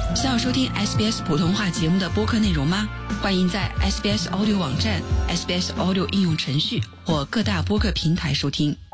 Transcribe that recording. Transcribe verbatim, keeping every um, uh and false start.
想要收听 S B S 普通话节目的播客内容吗？欢迎在 S B S Audio 网站、S B S Audio 应用程序或各大播客平台收听。